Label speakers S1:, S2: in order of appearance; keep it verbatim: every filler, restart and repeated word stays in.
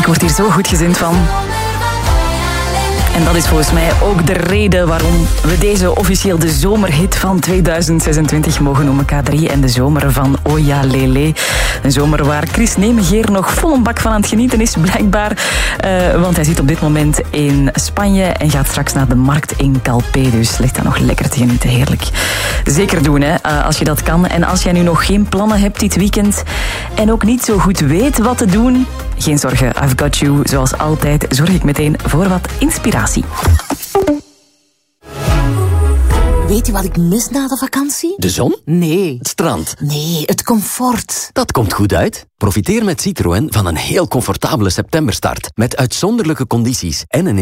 S1: Ik word hier zo goed gezind van. En dat is volgens mij ook de reden waarom we deze officieel de zomerhit van tweeduizend zesentwintig mogen noemen. K drie en de zomer van Oja Lele. Een zomer waar Chris Nemegeer nog vol een bak van aan het genieten is, blijkbaar. Uh, want hij zit op dit moment in Spanje en gaat straks naar de markt in Calpe. Dus ligt daar nog lekker te genieten, heerlijk. Zeker doen, hè, uh, als je dat kan. En als jij nu nog geen plannen hebt dit weekend en ook niet zo goed weet wat te doen, geen zorgen, I've got you. Zoals altijd zorg ik meteen voor wat inspiratie.
S2: Weet je wat ik mis na de vakantie?
S3: De zon?
S2: Nee.
S3: Het strand?
S2: Nee, het comfort.
S3: Dat komt goed uit. Profiteer met Citroën van een heel comfortabele septemberstart. Met uitzonderlijke condities en een